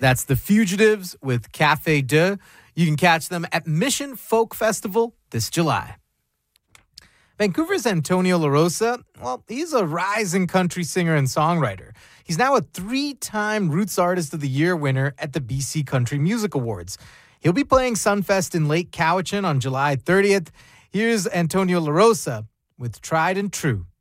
That's The Fugitives with Café Deux. You can catch them at Mission Folk Festival this July. Vancouver's Antonio LaRosa, well, he's a rising country singer and songwriter. He's now a 3-time Roots Artist of the Year winner at the BC Country Music Awards. He'll be playing Sunfest in Lake Cowichan on July 30th. Here's Antonio LaRosa with Tried and True.